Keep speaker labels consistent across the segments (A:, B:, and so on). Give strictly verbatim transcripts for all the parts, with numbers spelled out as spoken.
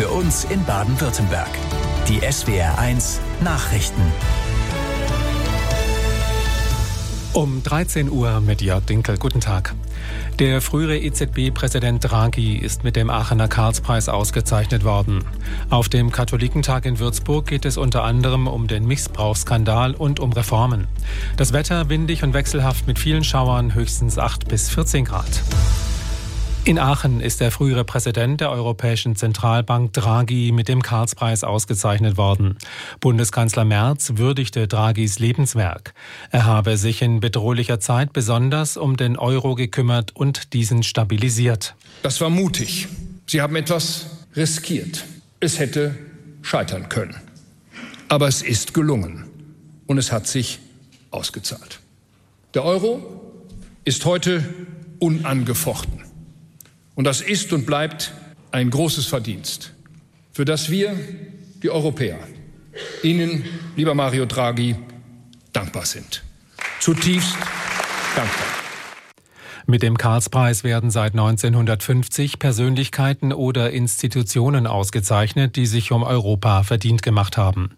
A: Für uns in Baden-Württemberg. Die S W R eins Nachrichten.
B: Um dreizehn Uhr mit Jörg Dinkel. Guten Tag. Der frühere E Z B-Präsident Draghi ist mit dem Aachener Karlspreis ausgezeichnet worden. Auf dem Katholikentag in Würzburg geht es unter anderem um den Missbrauchsskandal und um Reformen. Das Wetter windig und wechselhaft mit vielen Schauern, höchstens acht bis vierzehn Grad. In Aachen ist der frühere Präsident der Europäischen Zentralbank Draghi mit dem Karlspreis ausgezeichnet worden. Bundeskanzler Merz würdigte Draghis Lebenswerk. Er habe sich in bedrohlicher Zeit besonders um den Euro gekümmert und diesen stabilisiert.
C: Das war mutig. Sie haben etwas riskiert. Es hätte scheitern können. Aber es ist gelungen und es hat sich ausgezahlt. Der Euro ist heute unangefochten. Und das ist und bleibt ein großes Verdienst, für das wir, die Europäer, Ihnen, lieber Mario Draghi, dankbar sind. Zutiefst dankbar.
B: Mit dem Karlspreis werden seit neunzehnhundertfünfzig Persönlichkeiten oder Institutionen ausgezeichnet, die sich um Europa verdient gemacht haben.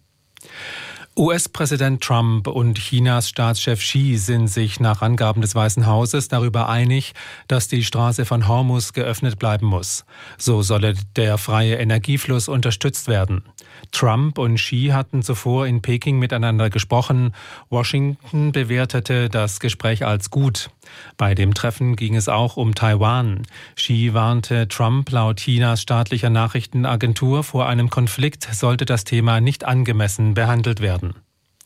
B: U S-Präsident Trump und Chinas Staatschef Xi sind sich nach Angaben des Weißen Hauses darüber einig, dass die Straße von Hormuz geöffnet bleiben muss. So solle der freie Energiefluss unterstützt werden. Trump und Xi hatten zuvor in Peking miteinander gesprochen. Washington bewertete das Gespräch als gut. Bei dem Treffen ging es auch um Taiwan. Xi warnte Trump laut Chinas staatlicher Nachrichtenagentur vor einem Konflikt, sollte das Thema nicht angemessen behandelt werden.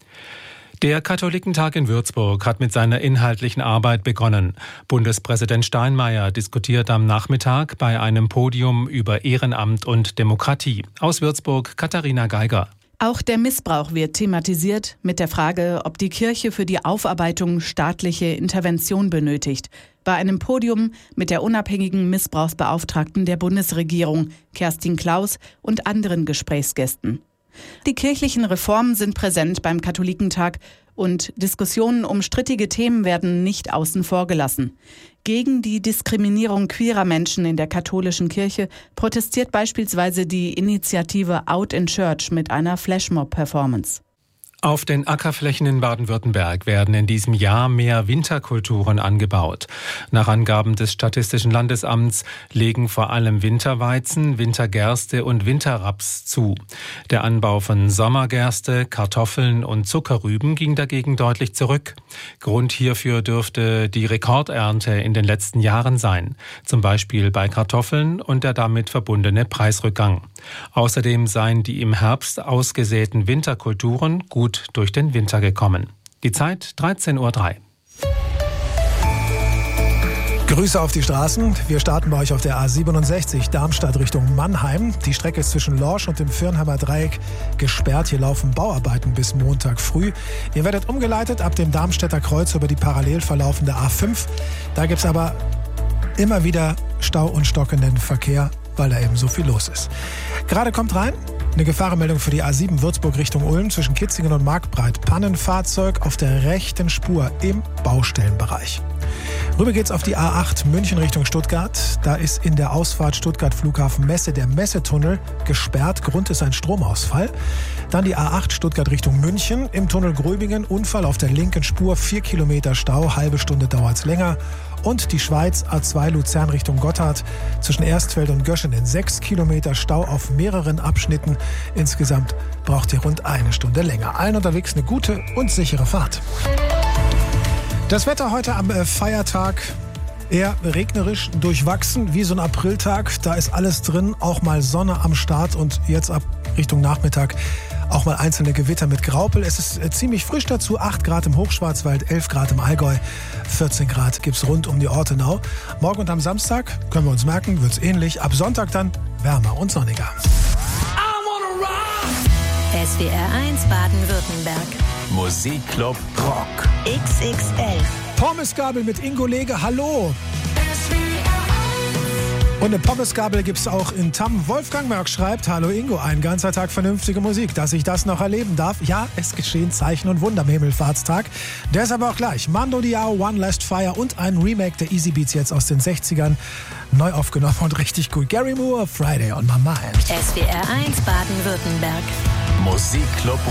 B: Der Katholikentag in Würzburg hat mit seiner inhaltlichen Arbeit begonnen. Bundespräsident Steinmeier diskutiert am Nachmittag bei einem Podium über Ehrenamt und Demokratie. Aus Würzburg Katharina Geiger.
D: Auch der Missbrauch wird thematisiert mit der Frage, ob die Kirche für die Aufarbeitung staatliche Intervention benötigt. Bei einem Podium mit der unabhängigen Missbrauchsbeauftragten der Bundesregierung, Kerstin Klaus, und anderen Gesprächsgästen. Die kirchlichen Reformen sind präsent beim Katholikentag und Diskussionen um strittige Themen werden nicht außen vor gelassen. Gegen die Diskriminierung queerer Menschen in der katholischen Kirche protestiert beispielsweise die Initiative Out in Church mit einer Flashmob-Performance.
B: Auf den Ackerflächen in Baden-Württemberg werden in diesem Jahr mehr Winterkulturen angebaut. Nach Angaben des Statistischen Landesamts legen vor allem Winterweizen, Wintergerste und Winterraps zu. Der Anbau von Sommergerste, Kartoffeln und Zuckerrüben ging dagegen deutlich zurück. Grund hierfür dürfte die Rekordernte in den letzten Jahren sein, zum Beispiel bei Kartoffeln und der damit verbundene Preisrückgang. Außerdem seien die im Herbst ausgesäten Winterkulturen gut durch den Winter gekommen. Die Zeit dreizehn Uhr drei.
E: Grüße auf die Straßen. Wir starten bei euch auf der A siebenundsechzig Darmstadt Richtung Mannheim. Die Strecke ist zwischen Lorsch und dem Firnheimer Dreieck gesperrt. Hier laufen Bauarbeiten bis Montag früh. Ihr werdet umgeleitet ab dem Darmstädter Kreuz über die parallel verlaufende A fünf. Da gibt es aber immer wieder Stau und stockenden Verkehr, weil da eben so viel los ist. Gerade kommt rein eine Gefahrenmeldung für die A sieben Würzburg Richtung Ulm zwischen Kitzingen und Marktbreit. Pannenfahrzeug auf der rechten Spur im Baustellenbereich. Rüber geht's auf die A acht München Richtung Stuttgart. Da ist in der Ausfahrt Stuttgart Flughafen Messe der Messetunnel gesperrt. Grund ist ein Stromausfall. Dann die A acht Stuttgart Richtung München. Im Tunnel Gröbingen Unfall auf der linken Spur. Vier Kilometer Stau, halbe Stunde dauert's länger. Und die Schweiz A zwei Luzern Richtung Gotthard. Zwischen Erstfeld und Göschenen sechs Kilometer Stau auf mehreren Abschnitten. Insgesamt braucht ihr rund eine Stunde länger. Allen unterwegs eine gute und sichere Fahrt. Das Wetter heute am Feiertag eher regnerisch, durchwachsen, wie so ein Apriltag. Da ist alles drin, auch mal Sonne am Start und jetzt ab Richtung Nachmittag auch mal einzelne Gewitter mit Graupel. Es ist ziemlich frisch dazu, acht Grad im Hochschwarzwald, elf Grad im Allgäu, vierzehn Grad gibt's rund um die Ortenau. Morgen und am Samstag, können wir uns merken, wird's ähnlich. Ab Sonntag dann wärmer und sonniger.
F: S W R eins Baden-Württemberg.
A: Musikclub Rock.
F: X X L.
E: Pommesgabel mit Ingo Lege, hallo.
F: S W R eins.
E: Und eine Pommesgabel gibt's auch in Tamm. Wolfgang Mörk schreibt, hallo Ingo, ein ganzer Tag vernünftige Musik. Dass ich das noch erleben darf, ja, es geschehen Zeichen und Wunder am Himmelfahrtstag. Deshalb auch gleich Mando Diao, One Last Fire und ein Remake der Easy Beats jetzt aus den sechzigern. Neu aufgenommen und richtig gut. Gary Moore, Friday on My Mind.
F: S W R eins Baden-Württemberg.
A: Musikclub